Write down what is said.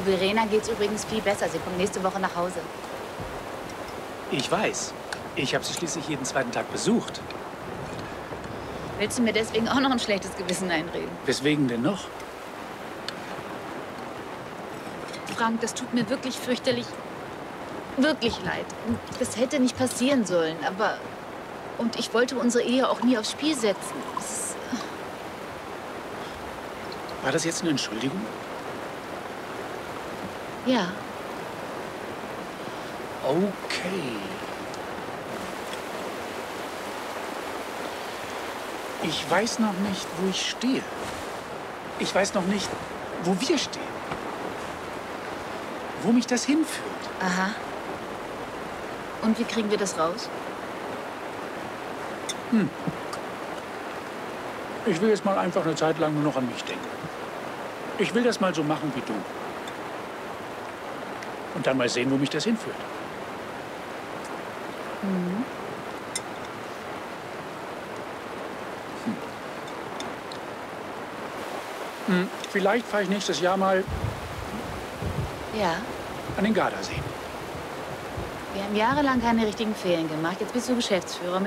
Verena geht's übrigens viel besser. Sie kommt nächste Woche nach Hause. Ich weiß. Ich habe sie schließlich jeden zweiten Tag besucht. Willst du mir deswegen auch noch ein schlechtes Gewissen einreden? Weswegen denn noch? Frank, das tut mir wirklich fürchterlich, wirklich leid. Das hätte nicht passieren sollen, aber... Und ich wollte unsere Ehe auch nie aufs Spiel setzen. War das jetzt eine Entschuldigung? Ja. Okay. Ich weiß noch nicht, wo ich stehe. Ich weiß noch nicht, wo wir stehen. Wo mich das hinführt. Aha. Und wie kriegen wir das raus? Ich will jetzt mal einfach eine Zeit lang nur noch an mich denken. Ich will das mal so machen wie du. Und dann mal sehen, wo mich das hinführt. Vielleicht fahre ich nächstes Jahr mal Ja. an den Gardasee. Wir haben jahrelang keine richtigen Ferien gemacht. Jetzt bist du Geschäftsführer.